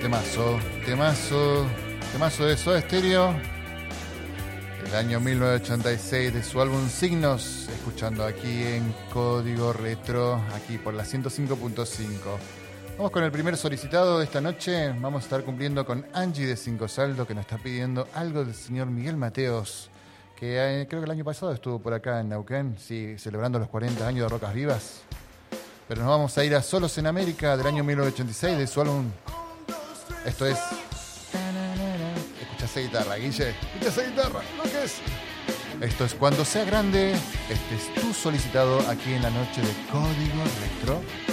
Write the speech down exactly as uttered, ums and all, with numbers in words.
temazo, temazo, temazo de Soda Stereo, el año mil novecientos ochenta y seis, de su álbum Signos, escuchando aquí en Código Retro, aquí por la ciento cinco punto cinco. Vamos con el primer solicitado de esta noche. Vamos a estar cumpliendo con Angie de Cinco Saldo, que nos está pidiendo algo del señor Miguel Mateos, que eh, creo que el año pasado estuvo por acá en Neuquén, sí, celebrando los cuarenta años de Rocas Vivas. Pero nos vamos a ir a Solos en América, del año mil novecientos ochenta y seis, de su álbum. Esto es... Escucha esa guitarra, Guille. Escucha esa guitarra, ¿lo que es? Esto es Cuando Sea Grande. Este es tu solicitado aquí en la noche de Código Retro.